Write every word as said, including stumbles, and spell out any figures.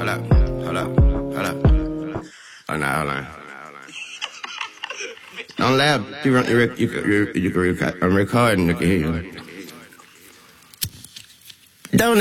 Hold up, hold up, hold up. Hold on, hold on. Don't laugh. You, run, you, rec- you, you, you can record. I'm recording. You can hear you. Don't